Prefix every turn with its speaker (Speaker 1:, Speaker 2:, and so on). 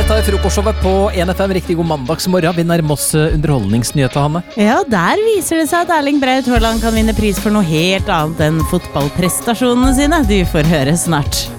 Speaker 1: Dette er frokostshowet på 1FM. Riktig god mandagsmorgen. Vi nærmer oss underholdningsnyheter, Hanne.
Speaker 2: Ja, der viser det seg at Erling Braut Haaland kan vinne pris for noe helt annet enn fotballprestasjonene sine. Du får høre snart.